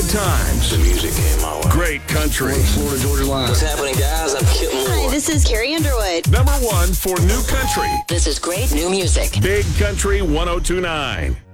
times. The music came my way. Great country. Florida Georgia line. What's happening, guys? I'm Kip Moore. Hi, this is Carrie Underwood. Number one for new country. This is great new music. Big Country 102.9.